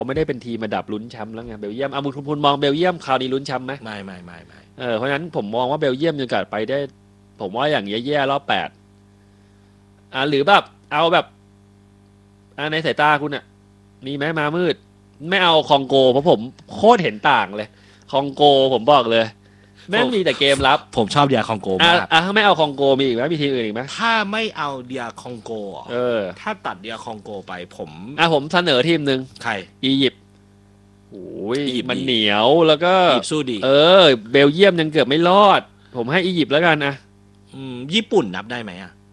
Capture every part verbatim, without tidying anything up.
ไม่ได้เป็นทีมระดับลุ้นแชมป์แล้วไงเบลเยียมอามุคุณพูนมองเบลเยียมคราวนี้ลุ้นแชมป์ไหมไม่ไม่ไม่ไม่เออเพราะฉะนั้นผมมองว่าเบลเยียมมีโอกาสไปได้ผมว่าอย่างแย่ๆรอบแปดอ่าหรือแบบเอาแบบอ่าในสายตาคุณอ่ะมีไหมมามืดไม่เอาคองโกเพราะผมโคตรเห็นต่างเลยคองโกผมบอกเลยแม่งมีแต่เกมรับผมชอบเดียคองโกอ่ะมากอ่ะถ้าไม่เอาคองโกมีอีกไหมมีทีมอื่นอีกไหมถ้าไม่เอาเดียคองโกเออถ้าตัดเดียคองโกไปผมอ่ะผมเสนอทีมหนึ่งใครอียิปต์โอ้ยมันเหนียวแล้วก็อียิปต์สู้ดีเออเบลเยียมยังเกือบไม่รอดผมให้อียิปต์แล้วกันนะอืมญี่ปุ่นนับได้ไหมอ่ะ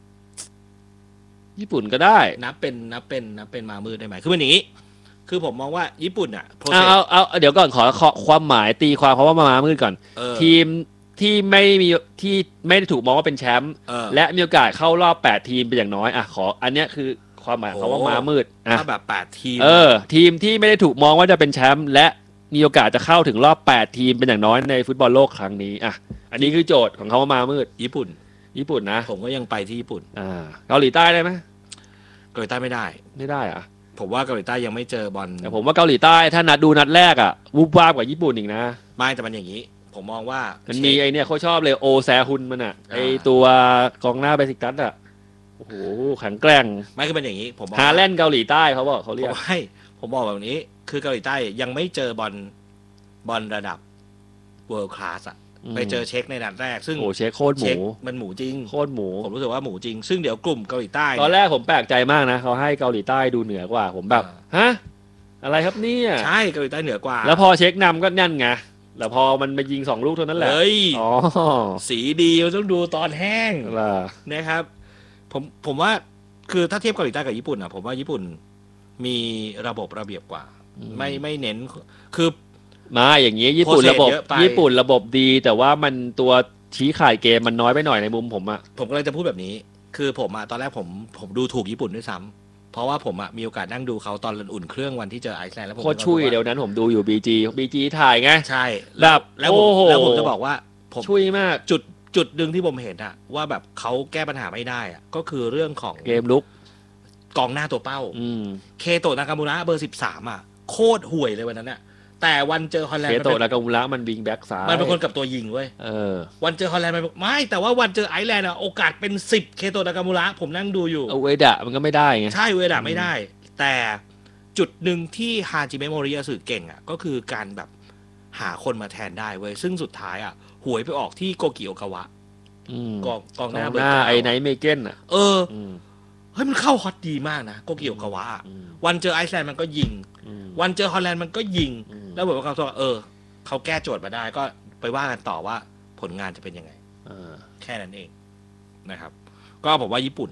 ญี่ปุ่นก็ได้นับเป็นนับเป็นนับเป็นมามืดได้ไหมคือเป็นอย่างนี้คือผมมองว่าญี่ปุ่นอ่ะเอาเอาเอาเดี๋ยวก่อนขอความหมายตีความเพราะว่ามามืดก่อนทีมที่ไม่มีที่ไม่ได้ถูกมองว่าเป็นแชมป์และมีโอกาสเข้ารอบแปดทีมเป็นอย่างน้อยอ่ะขออันเนี้ยคือความหมายเขาว่ามามืดอ่ะถ้าแบบแปดทีมเออทีมที่ไม่ได้ถูกมองว่าจะเป็นแชมป์และมีโอกาสจะเข้าถึงรอบแปดทีมเป็นอย่างน้อยในฟุตบอลโลกครั้งนี้อ่ะอันนี้คือโจทย์ของเขาว่ามามืดญี่ปุ่นญี่ปุ่นนะผมก็ยังไปที่ญี่ปุ่นอ่าเกาหลีใต้ได้ไหมเกาหลีใต้ไม่ได้ไม่ได้อ่ะผมว่าเกาหลีใต้ยังไม่เจอบอลแต่ผมว่าเกาหลีใต้ถ้านัดดูนัดแรกอ่ะวูบวาบกว่าญี่ปุ่นอีกนะไม่แต่มันอย่างนี้ผมมองว่ามันมีไอเนี่ยเขาชอบเลยโอแซฮุนมันอ่ะไอตัวกองหน้าเบสิกตัสอ่ะโอ้โหแข็งแกร่งไม่คือเป็นอย่างนี้ผมฮาแลนด์เกาหลีใต้เขาบอกเขาเรียกให้ผมบอกแบบนี้คือเกาหลีใต้ยังไม่เจอบอลบอลระดับ world class อ่ะไปเจอเช็คในนัดแรกซึ่งโอ้เช็คโคตรหมูมันหมูจริงโคตรหมูผมรู้สึกว่าหมูจริงซึ่งเดี๋ยวกลุ่มเกาหลีใต้ตอนแรกผมแปลกใจมากนะเขาให้เกาหลีใต้ดูเหนือกว่าผมแบบฮะอะไรครับเนี่ยใช่เกาหลีใต้เหนือกว่าแล้วพอเช็คนำก็นั่นไงแล้วพอมันมายิงสองลูกเท่านั้นแหละเฮ้ยอ๋อสีดีต้องดูตอนแห้งนะครับผมผมว่าคือถ้าเทียบเกาหลีใต้กับญี่ปุ่นอ่ะผมว่าญี่ปุ่นมีระบบระเบียบกว่าไม่ไม่เน้นคือมาอย่างนี้ญี่ปุ่นระบบญี่ปุ่นระบบดีแต่ว่ามันตัวชี้ขาดเกมมันน้อยไปหน่อยในมุมผมอ่ะผมก็เลยจะพูดแบบนี้คือผมอ่ะตอนแรกผมผมดูถูกญี่ปุ่นด้วยซ้ำเพราะว่าผมอ่ะมีโอกาสนั่งดูเขาตอนอุ่นเครื่องวันที่เจอไอซ์แลนด์แล้วผมโคตรช่วยเดี๋ยวนั้นผมดูอยู่ บี จี บี จี ถ่ายไงใช่แบบแล้วผมแล้วผมจะบอกว่าผมช่วยมากจุดจุดหนึ่งที่ผมเห็นอ่ะว่าแบบเขาแก้ปัญหาไม่ได้อ่ะก็คือเรื่องของเกมลุกกองหน้าตัวเป้าเคโตะนากามูระเบอร์สิบสามอ่ะโคตรห่วยเลยวันนั้นอ่ะแต่วันเจอฮอลแลนด์เคโตะนากามูระมันวิงแบ็กซ้ายมันเป็นคนกับตัวยิงเว้ยวันเจอฮอลแลนด์มันไม่แต่ว่าวันเจอไอร์แลนด์อ่ะโอกาสเป็นสิบเคโตะนากามูระผมนั่งดูอยู่เวดะมันก็ไม่ได้ไงใช่เวดะไม่ได้แต่จุดหนึ่งที่ฮาจิเมะโมริยาสึเก่งอ่ะก็คือการแบบหาคนมาแทนได้เว้ยซึ่งสุดท้ายอ่ะหวยไปออกที่โกกิโอกาวะกองกองหน้าเบอร์ไอ้ไนท์เมเกนอ่ะเออเฮ้ยมันเข้าฮอตดีมากนะโกกิโอกาวะวันเจอไอซ์แลนด์มันก็ยิงวันเจอฮอลแลนด์มันก็ยิงแล้วเหมือนกับเขาเออเขาแก้โจทย์มาได้ก็ไปว่ากันต่อว่าผลงานจะเป็นยังไงแค่นั้นเองนะครับก็ผมว่าญี่ปุ่น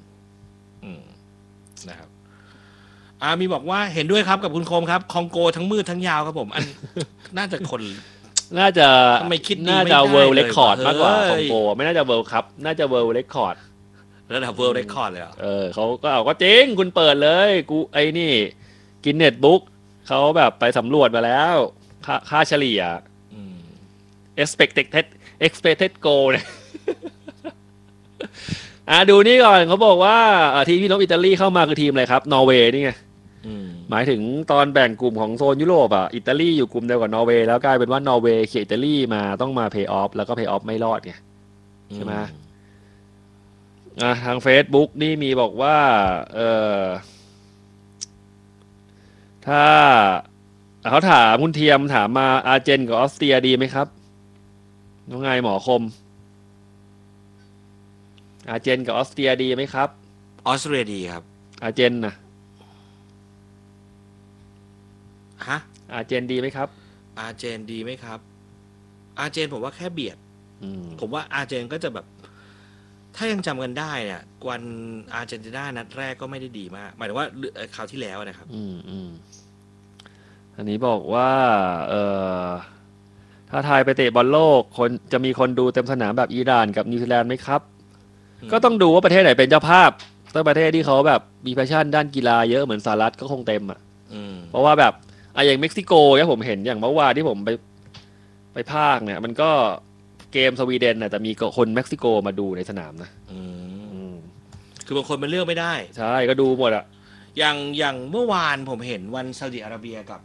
นะครับอามีบอกว่าเห็นด้วยครับกับคุณโคมครับคองโกทั้งมืดทั้งยาวครับผมอันน่าจะคนน่าจะทำไมคิดน่าจะเวิลด์เรคคอร์ดมากกว่าคองโกไม่น่าจะเวิลด์ครับน่าจะเวิลด์เรคคอร์ดระดับเวิลด์เรคคอร์ดเลยเหรอเออเขาก็เอาก็จริงคุณเปิดเลยกูไอ้นี่กินเน็ตบุ๊กเขาแบบไปสำรวจมาแล้วค่าค่าเฉลี่ย expected expected goal เนี่ยอ่ะดูนี่ก่อนเขาบอกว่าทีมที่ลบอิตาลีเข้ามาคือทีมอะไรครับนอร์เวย์นี่ไงหมายถึงตอนแบ่งกลุ่มของโซนยุโรปอ่ะอิตาลีอยู่กลุ่มเดียวกับนอร์เวย์แล้วกลายเป็นว่านอร์เวย์เขี่ยอิตาลีมาต้องมาเพย์ออฟแล้วก็เพย์ออฟไม่รอดไงใช่ไหมอ่ะทาง Facebook นี่มีบอกว่าเออถ้าเขาถามคุณเทียมถามมาอาร์เจนกับออสเตรียดีไหมครับน้องไงหมอคมอาร์เจนกับออสเตรียดีไหมครับออสเตรียดีครับอาร์เจนนะฮะอาร์เจนดีไหมครับอาร์เจนดีไหมครับอาร์เจนผมว่าแค่เบียดผมว่าอาร์เจนก็จะแบบถ้ายังจำกันได้เนี่ยวันอาร์เจนตินานัดแรกก็ไม่ได้ดีมากหมายถึงว่าคราวที่แล้วนะครับอืมอืมอันนี้บอกว่าเอ่อถ้าไทยไปเตะบอลโลกคนจะมีคนดูเต็มสนามแบบอิหร่านกับนิวซีแลนด์ไหมครับก็ต้องดูว่าประเทศไหนเป็นเจ้าภาพถ้าประเทศที่เขาแบบมีแพชชั่นด้านกีฬาเยอะเหมือนสหรัฐก็คงเต็มอ่ะเพราะว่าแบบอ่ะอย่างเม็กซิโกเนี่ยผมเห็นอย่างเมื่อวานที่ผมไปไปภาคเนี่ยมันก็เกมสวีเดนน่ะแต่มีคนเม็กซิโกมาดูในสนามนะคือบางคนมันเลือกไม่ได้ใช่ก็ดูหมดอ่ะอย่างอย่างเมื่อวานผมเห็นวันซาอุดิอาระเบียกับ